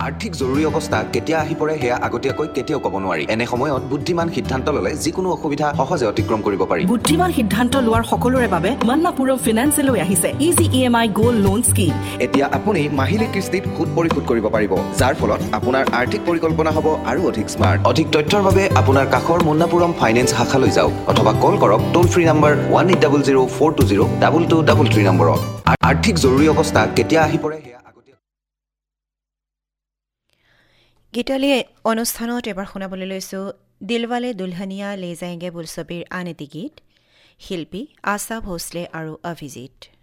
আৰ্থিক জৰুৰী অৱস্থা কেতিয়া আহি পৰে সেয়া আগতীয়াকৈ কেতিয়াও ক'ব নোৱাৰি। এনে সময়ত বুদ্ধিমান সিদ্ধান্ত ল'লে যিকোনো অসুবিধা সহজে অতিক্ৰম কৰিব পাৰি। বুদ্ধিমান সিদ্ধান্ত লোৱাৰ সকলোৰে বাবে মন্নাপুৰম ফিনান্সে লৈ আহিছে easy EMI gold loan scheme. এতিয়া আপুনি মাহিলী কিস্তিত সুদ পৰিশোধ কৰিব পাৰিব, যাৰ ফলত আপোনাৰ আৰ্থিক পৰিকল্পনা হ'ব আৰু অধিক স্মাৰ্ট। অধিক তথ্যৰ বাবে আপোনাৰ কাষৰ মন্নাপুৰম ফাইনেন্স শাখালৈ যাওক অথবা কল কৰক টোল ফ্ৰী নম্বৰ 1800-420-2233 নম্বৰত। আৰ্থিক জৰুৰী অৱস্থা কেতিয়া আহি পৰে সেয়া গীতালী অনুষ্ঠানত এবাৰ শুনাবলৈ লৈছোঁ দিলৱালে দুলহনিয়া লে যায়েংগে বোলছবিৰ আন এটি গীত, শিল্পী আশা ভোছলে আৰু অভিজিত।